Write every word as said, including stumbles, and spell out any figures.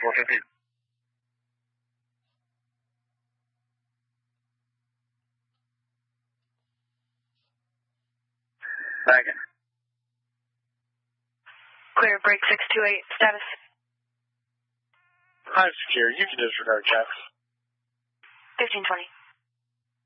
four fifteen. Back in. Clear, break six two eight, status. I'm secure. You can disregard checks. fifteen twenty.